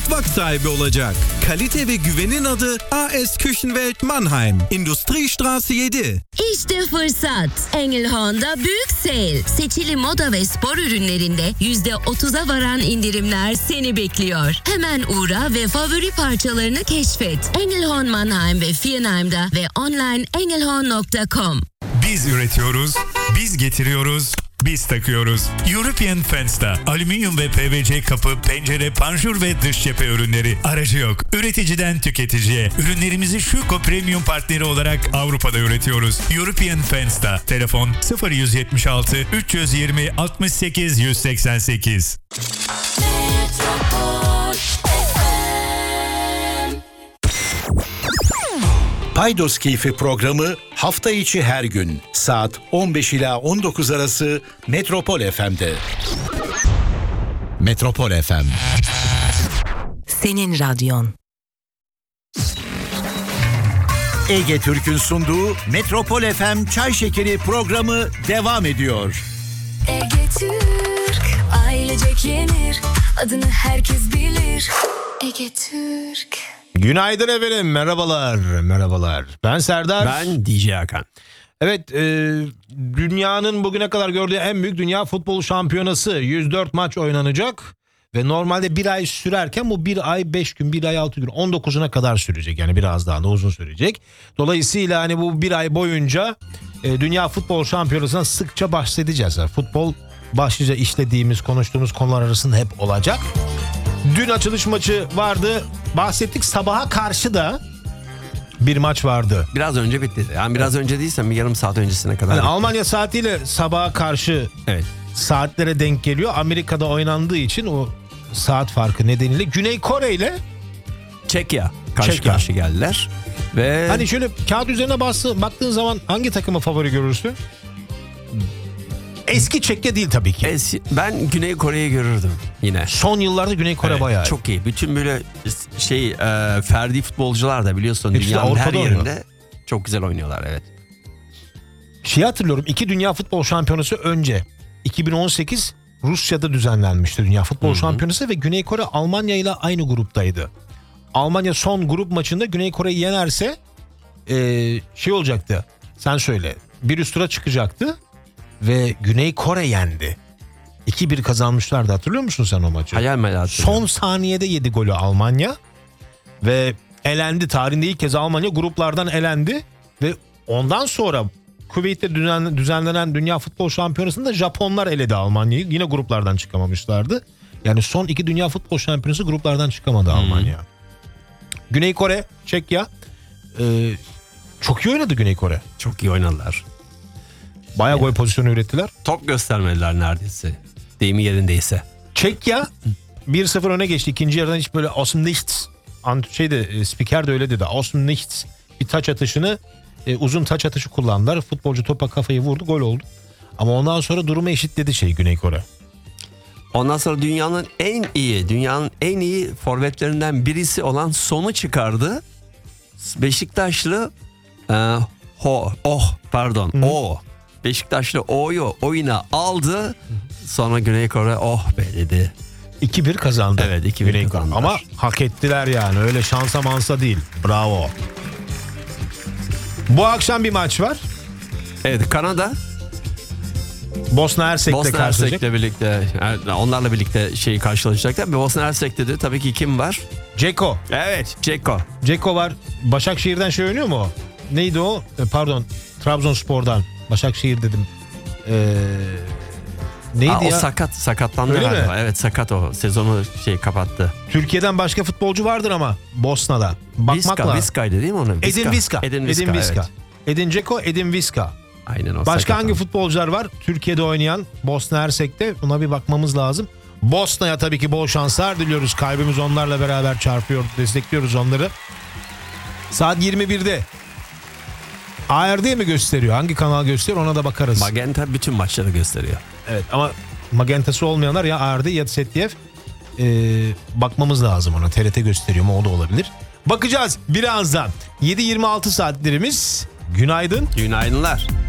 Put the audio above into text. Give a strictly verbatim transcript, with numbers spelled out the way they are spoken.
mutfak sahibi olacak. Kalite ve güvenin adı A S Küchenwelt Mannheim. Industriestraße yedi. İşte fırsat. Engel Honda Büyük Sale. Seçili moda ve spor ürünlerinde yüzde otuza varan indirimler seni bekliyor. Hemen uğra ve favori parçalarını keşfet. Engelhorn Mannheim ve Viernheim'da ve online engelhorn nokta com. Biz üretiyoruz, biz getiriyoruz, biz takıyoruz. European Fence'da alüminyum ve P V C kapı, pencere, panjur ve dış cephe ürünleri. Aracı yok. Üreticiden tüketiciye. Ürünlerimizi Şuko Premium partneri olarak Avrupa'da üretiyoruz. European Fence'da. Telefon sıfır yüz yetmiş altı üç yüz yirmi altmış sekiz yüz seksen sekiz. Paydos Keyfi programı hafta içi her gün saat on beş ila on dokuz arası Metropol F M'de. Metropol F M. Senin radyon. Ege Türk'ün sunduğu Metropol F M Çay Şekeri programı devam ediyor. Ege Türk, ailecek yenir, adını herkes bilir. Ege Türk. Günaydın efendim, merhabalar, merhabalar. Ben Serdar. Ben D J Hakan. Evet, e, dünyanın bugüne kadar gördüğü en büyük dünya futbol şampiyonası. yüz dört maç oynanacak ve normalde bir ay sürerken bu bir ay beş gün, bir ay altı gün, on dokuzuna kadar sürecek. Yani biraz daha da uzun sürecek. Dolayısıyla hani bu bir ay boyunca e, dünya futbol şampiyonasından sıkça bahsedeceğiz. Yani futbol başlıca işlediğimiz, konuştuğumuz konular arasında hep olacak. Dün açılış maçı vardı. Bahsettik, sabaha karşı da bir maç vardı. Biraz önce bitti. Yani biraz önce değilse bir yarım saat öncesine kadar. Yani Almanya saatiyle sabaha karşı evet. Saatlere denk geliyor. Amerika'da oynandığı için o saat farkı nedeniyle Güney Kore ile Çekya karşı Çekya. karşı geldiler. Ve hani şöyle kağıt üzerine bastı, baktığın zaman hangi takımı favori görürsün? Eski Çekya değil tabii ki. Es, ben Güney Kore'yi görürdüm yine. Son yıllarda Güney Kore evet, bayağı çok iyi. Bütün böyle şey e, ferdi futbolcular da biliyorsun hepsi dünyanın her yerinde oynuyor. Çok güzel oynuyorlar evet. Şeyi hatırlıyorum, iki dünya futbol şampiyonası önce iki bin on sekiz Rusya'da düzenlenmişti dünya futbol Hı-hı. şampiyonası ve Güney Kore Almanya ile aynı gruptaydı. Almanya son grup maçında Güney Kore'yi yenerse e, şey olacaktı. Sen söyle. Bir üst tura çıkacaktı. Ve Güney Kore yendi. iki bir kazanmışlardı, hatırlıyor musun sen o maçı? Hayal meyal. Son saniyede yedi golü Almanya. Ve elendi. Tarihinde ilk kez Almanya gruplardan elendi. Ve ondan sonra Kuveyt'te düzenlenen Dünya Futbol Şampiyonası'nda Japonlar eledi Almanya'yı. Yine gruplardan çıkamamışlardı. Yani son iki Dünya Futbol Şampiyonası gruplardan çıkamadı hmm. Almanya. Güney Kore, Çekya. Ee, çok iyi oynadı Güney Kore. Çok iyi oynadılar. Bayağı gol pozisyonu ürettiler. Top göstermediler neredeyse. Deyimi yerindeyse. Çekya bir sıfır öne geçti. İkinci yarıdan hiç böyle aus dem Nichts. Şeyde, spiker de öyle dedi. Aus dem Nichts. Bir taç atışını, e, uzun taç atışı kullandılar. Futbolcu topa kafayı vurdu, gol oldu. Ama ondan sonra durumu eşitledi şey Güney Kore. Ondan sonra dünyanın en iyi, dünyanın en iyi forvetlerinden birisi olan Son'u çıkardı. Beşiktaşlı e, ho, oh pardon, Hı. o. Beşiktaşlı O'yu oyuna aldı. Sonra Güney Kore oh be dedi. iki bir kazandı. Evet, iki bir kazandılar. Ama hak ettiler yani. Öyle şansa mansa değil. Bravo. Bu akşam bir maç var. Evet, Kanada Bosna Hersek'le Bosna karşılaşacak. Hersek'le birlikte, onlarla birlikte şeyi karşılaşacaklar. Bosna Hersek'te de tabii ki kim var? Ceko. Evet, Ceko. Ceko var. Başakşehir'den şey oynuyor mu? Neydi o? Pardon, Trabzonspor'dan. Başakşehir dedim. Ee, neydi Aa, ya? O sakat, sakatlandı Öyle galiba. mi? Evet, sakat o. Sezonu şey kapattı. Türkiye'den başka futbolcu vardır ama Bosna'da. Bakmak Viska, lazım. Viska'ydı değil mi onun? Viska. Edin Viska. Edin Viska. Edin Viska. Evet. Edin Dzeko, Edin Viska. Aynen o. Başka hangi sakatan. futbolcular var? Türkiye'de oynayan Bosna Hersek'te. Buna bir bakmamız lazım. Bosna'ya tabii ki bol şanslar diliyoruz. Kalbimiz onlarla beraber çarpıyor. Destekliyoruz onları. Saat yirmi birde. A R D mi gösteriyor? Hangi kanal gösteriyor? Ona da bakarız. Magenta bütün maçları gösteriyor. Evet ama Magenta'sı olmayanlar ya A R D ya Z T F. Ee, bakmamız lazım ona. T R T gösteriyor mu? O da olabilir. Bakacağız birazdan. yedi yirmi altı saatlerimiz. Günaydın. Günaydınlar.